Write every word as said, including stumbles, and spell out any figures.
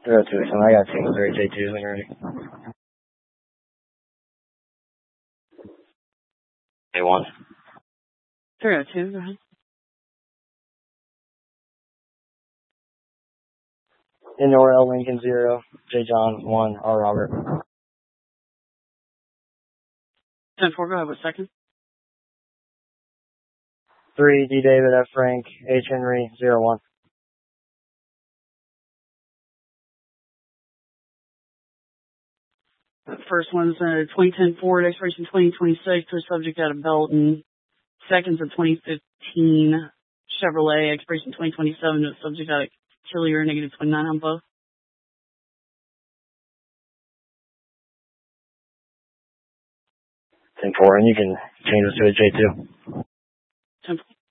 Zero two, so I got team three, J two, when you're ready. A one. Zero two, go ahead. Indoor L Lincoln zero, J John one, R Robert. Ten four, go ahead with second. Three, D David F Frank, H Henry zero one. First one's uh, twenty ten Ford, expiration twenty twenty-six, to a subject out of Belton. Second's a twenty fifteen Chevrolet, expiration twenty twenty-seven, to a subject out of Killier, negative twenty-nine on both. ten four, and you can change this to a J two. ten four.